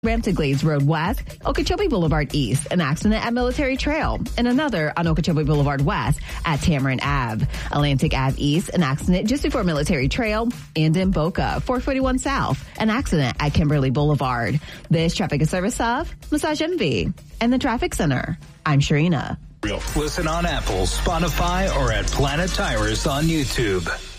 Rampton Glades Road West, Okeechobee Boulevard East, an accident at Military Trail, and another on Okeechobee Boulevard West at Tamarind Ave. Atlantic Ave East, an accident just before Military Trail, and in Boca, 441 South, an accident at Kimberly Boulevard. This traffic is service of Massage Envy and the Traffic Center. I'm Sharina. Listen on Apple, Spotify, or at Planet Tires on YouTube.